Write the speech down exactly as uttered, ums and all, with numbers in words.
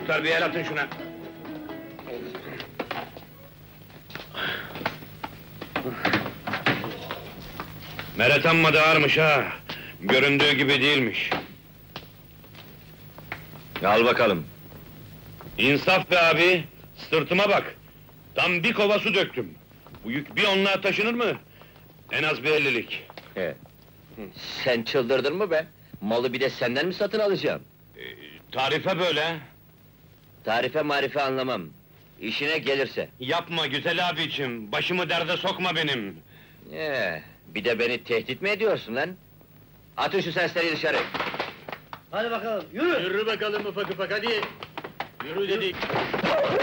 çocuklar, bir el atın şuna! Meret amma da ağırmış ha! Göründüğü gibi değilmiş. Al bakalım. İnsaf be abi! Sırtıma bak! Tam bir kova su döktüm! Bu yük bir onluğa taşınır mı? En az bir ellilik! He. Sen çıldırdın mı be? Malı bir de senden mi satın alacağım? Ee, tarife böyle! Tarife marife anlamam. İşine gelirse. Yapma güzel abicim, başımı derde sokma benim! Ee, bir de beni tehdit mi ediyorsun lan? Atın şu serseriyi dışarı! Hadi bakalım, yürü! Yürü bakalım ufak ufak, hadi! Yürü dedik!